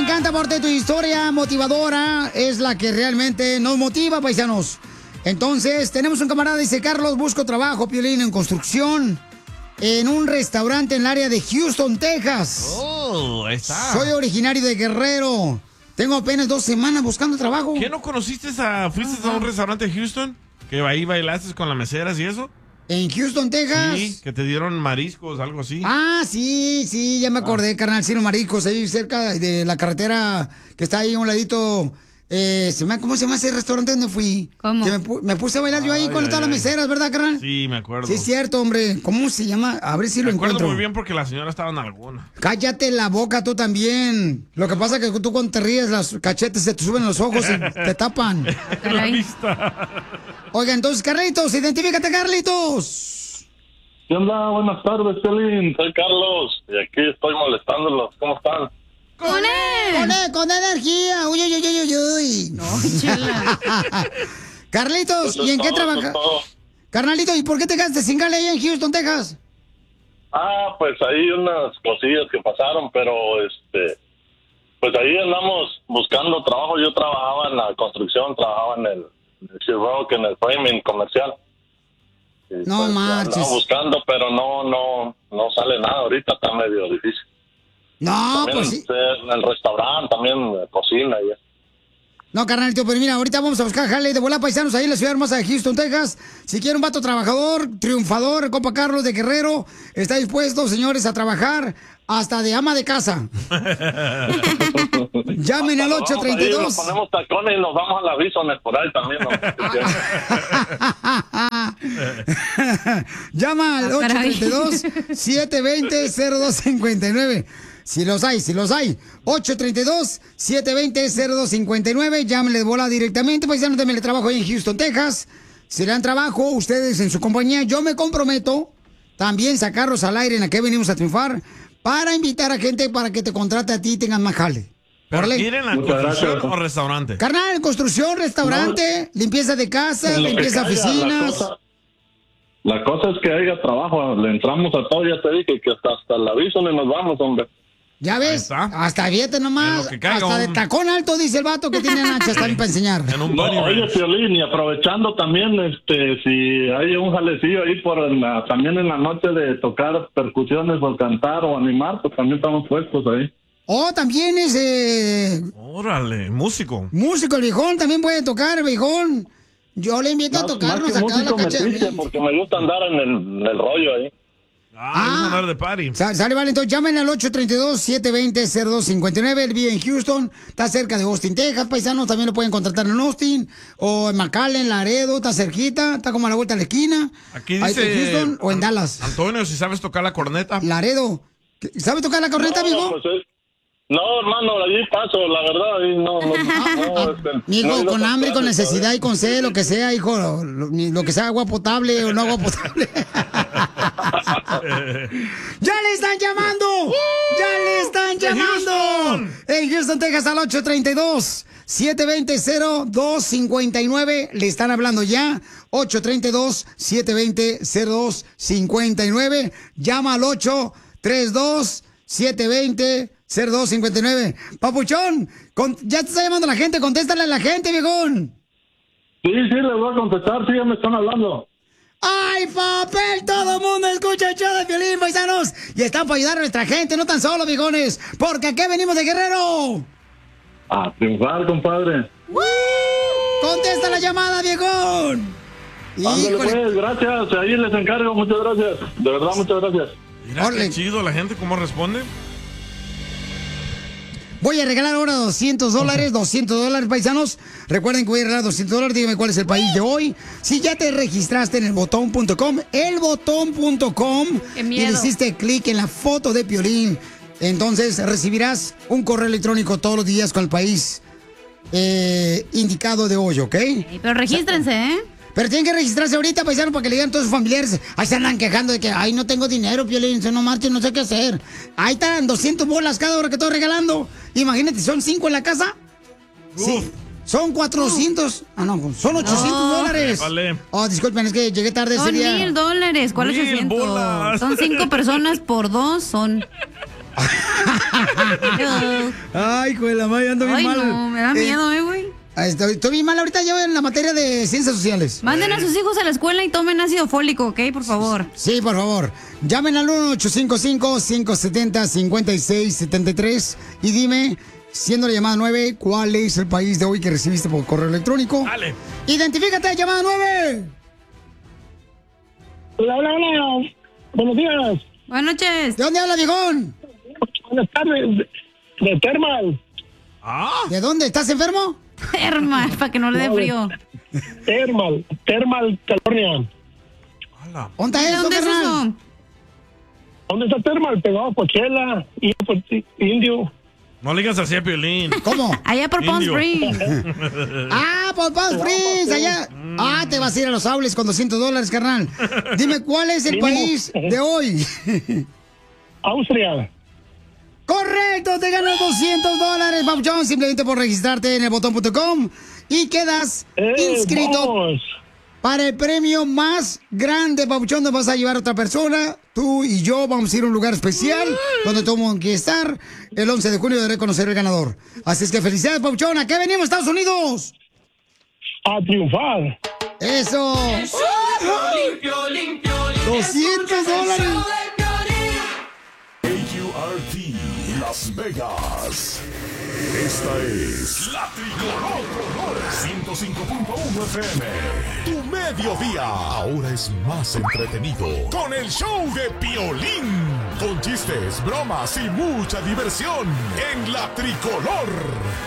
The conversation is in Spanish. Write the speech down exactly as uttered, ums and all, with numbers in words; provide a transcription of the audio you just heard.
encanta porque tu historia motivadora es la que realmente nos motiva, paisanos. Entonces, tenemos un camarada, dice Carlos, busco trabajo, Piolín, en construcción, en un restaurante en el área de Houston, Texas. Oh, ahí está. Soy originario de Guerrero. Tengo apenas dos semanas buscando trabajo. ¿Qué no conociste a, fuiste a un restaurante en Houston? Que ahí bailaste con las meseras y eso. ¿En Houston, Texas? Sí, que te dieron mariscos, algo así. Ah, sí, sí, ya me acordé, ah. carnal, sí, los mariscos, ahí cerca de la carretera que está ahí a un ladito. Eh, ¿se me, ¿Cómo se llama ese restaurante donde fui? ¿Cómo? Que me, pu me puse a bailar yo ahí ay, con ay, todas las meseras, ¿verdad, carnal? Sí, me acuerdo. Sí, es cierto, hombre. ¿Cómo se llama? A ver si me lo encuentro encuentro. muy bien porque la señora estaba en alguna. Cállate la boca tú también. Lo que pasa es que tú cuando te ríes, los cachetes se te suben los ojos y te tapan. La vista. Oiga, entonces, Carlitos, identifícate, Carlitos. ¿Qué onda? Buenas tardes, Pelín. Soy Carlos y aquí estoy molestándolos. ¿Cómo están? ¡Con él! ¡Con él! ¡Con energía! ¡Uy, uy, uy, uy, uy! No, chala. Carlitos, ¿y en qué trabajas? Carnalito, ¿y por qué te quedaste sin gale ahí en Houston, Texas? Ah, pues ahí unas cosillas que pasaron, pero este... Pues ahí andamos buscando trabajo. Yo trabajaba en la construcción, trabajaba en el, en el Rock, en el framing comercial. Y no pues, marches. Andaba buscando, pero no, no, no sale nada. Ahorita está medio difícil. No, también pues sí. En el restaurante, también cocina y eso. No, carnalito, pero mira, ahorita vamos a buscar jale de volar paisanos ahí en la ciudad hermosa de Houston, Texas. Si quiere un vato trabajador, triunfador, el compa Carlos de Guerrero, está dispuesto, señores, a trabajar hasta de ama de casa. Llamen al ocho treinta y dos. Nos ponemos tacones y nos vamos a la Bisones por ahí también. ¿no? Llama al ocho treinta y dos, siete veinte, cero dos cincuenta y nueve. Si los hay, si los hay. ocho treinta y dos, siete veinte, cero dos cincuenta y nueve. Llámenle de bola directamente. Pues ya no denme trabajo ahí en Houston, Texas. Si le dan trabajo, ustedes en su compañía, yo me comprometo también sacarlos al aire en la que venimos a triunfar para invitar a gente para que te contrate a ti y tengan más jale. ¿Pero quieren la construcción o restaurante? Carnal, construcción, restaurante, no. limpieza de casa, limpieza de oficinas. La cosa, la cosa es que haya trabajo. Le entramos a todo, ya te dije que hasta, hasta la Bisones nos vamos, hombre. ¿Ya ves? Hasta fíjate nomás. Caiga, hasta un... de tacón alto, dice el vato que tiene nachas también para enseñar. En un no, oye, Piolín, y aprovechando también, este, si hay un jalecillo ahí por la, también en la noche de tocar percusiones o cantar o animar, pues también estamos puestos ahí. Oh, también es... Eh... Órale, músico. Músico, el viejón, también puede tocar, el viejón. Yo le invito más, a tocarnos acá a la cacha. Porque me gusta andar en el, en el rollo ahí. Ah, ah de party. Sale, vale, entonces llamen al ocho treinta y dos, siete veinte, cero dos cincuenta y nueve. Él vive en Houston, está cerca de Austin, Texas, paisanos. También lo pueden contratar en Austin o en McAllen, Laredo, está cerquita, está como a la vuelta de la esquina. Aquí dice en Houston o en Dallas. Antonio, si sabes tocar la corneta. Laredo, ¿sabes tocar la corneta, no, amigo? Pues es... No, hermano, allí paso, la verdad, ahí no, no, no este, Mijo, no con hambre, con necesidad y con sed, lo que sea, hijo, lo, lo, lo que sea agua potable o no agua potable. ¡Ya le están llamando! ¡Ya le están llamando! En Houston, Texas, al ocho treinta y dos, siete veinte, cero dos cincuenta y nueve. Le están hablando ya. ocho treinta y dos, siete veinte, cero dos cincuenta y nueve. Llama al ocho treinta y dos, siete veinte, cero dos cincuenta y nueve. Papuchón, con, ya te está llamando la gente. Contéstale a la gente, viejón. Sí, sí, les voy a contestar. Sí, ya me están hablando. ¡Ay, papel! Todo el mundo escucha el show de Piolín, paisanos. Y están para ayudar a nuestra gente, no tan solo, viejones. Porque aquí venimos de Guerrero. A triunfar, compadre. ¡Woo! ¡Contesta la llamada, viejón! Ándale, pues, gracias. Ahí les encargo. Muchas gracias. De verdad, muchas gracias. Mira qué chido la gente, cómo responde. Voy a regalar ahora doscientos dólares, doscientos dólares, paisanos. Recuerden que voy a regalar doscientos dólares. Dígame cuál es el país de hoy. Si ya te registraste en el botón punto com, el botón punto com, y le hiciste clic en la foto de Piolín, entonces recibirás un correo electrónico todos los días con el país eh, indicado de hoy, ¿ok? Sí, pero regístrense, ¿eh? Pero tienen que registrarse ahorita, paisano, para que le digan a todos sus familiares. Ahí se andan quejando de que, ay, no tengo dinero, Piolín, no marche, no sé qué hacer. Ahí están doscientas bolas cada hora que estoy regalando. Imagínate, ¿son cinco en la casa? Uf. Sí. Son cuatrocientos. Ah, no, son ochocientos no, dólares. Vale. Oh, disculpen, es que llegué tarde ese día. Son mil dólares. ¿Cuál ochocientos? Bolas. Son cinco personas por dos, son... Ay, güey, la madre, ando bien Ay, mal. no, me da miedo, eh, güey. Estoy, estoy bien mal ahorita yo en la materia de ciencias sociales. Manden a sus hijos a la escuela y tomen ácido fólico, ¿ok? Por favor. Sí, por favor. Llamen al uno ocho cinco cinco, cinco siete cero, cinco seis siete tres y dime, siendo la llamada nueve, ¿cuál es el país de hoy que recibiste por correo electrónico? Dale. ¡Identifícate, llamada nueve! Hola, hola, hola. Buenos días. Buenas noches. ¿De dónde habla, viejón? Buenas tardes. De, de Thermal. Ah. ¿De dónde? ¿Estás enfermo? Hermano, para que no le dé No, frío. Thermal. Thermal, California. Hola. ¿Dónde está eso, ¿Dónde es carnal? eso? ¿Dónde está Thermal? Pegado a Coachella y pues, Indio. No le digas así a Piolín. ¿Cómo? Allá por Palm Indio. Springs. Ah, por Palm Springs, allá. Ah, te vas a ir a Los Aules con doscientos dólares, carnal. Dime, ¿cuál es el Mínimo. país de hoy? Austria. Correcto, te ganas doscientos dólares, Papuchón, simplemente por registrarte en el botón punto com y quedas Eh, inscrito vamos. para el premio más grande, Papuchón. Nos vas a llevar a otra persona. Tú y yo vamos a ir a un lugar especial donde todo el mundo quiere estar. El once de junio de reconocer el ganador. Así es que felicidades, Papuchón. ¿A qué venimos, Estados Unidos? A triunfar. Eso. doscientos dólares. A U R T Las Vegas. Esta es La Tricolor ciento cinco punto uno F M. Tu mediodía ahora es más entretenido con el show de Piolín. Con chistes, bromas y mucha diversión en La Tricolor.